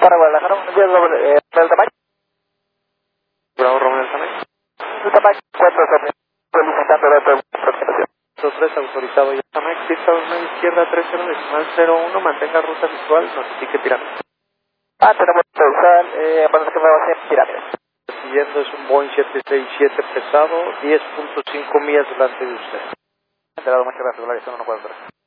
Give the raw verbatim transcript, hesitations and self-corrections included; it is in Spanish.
Para Guadalajara, un día doble, eh, el tamaño. Bravo, Romeo del Tamaño. El tamaño, cuatro, solicitando la aproximación. tres autorizado ya. Tamaño, pista una izquierda, tres cero, decimal cero uno, mantenga ruta visual, notifique pirámide. Ah, tenemos visual, eh, para que me va a hacer pirámide. Siguiendo es un Boeing siete seis siete pesado, diez punto cinco millas delante de usted. Enterado, muchas gracias, Volaris uno cuatro tres.